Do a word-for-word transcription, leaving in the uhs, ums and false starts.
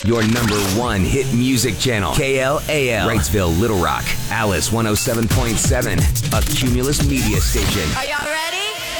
your number one hit music channel. K L A L, Wrightsville, Little Rock, Alice one oh seven point seven, a Cumulus media station. Are y'all ready?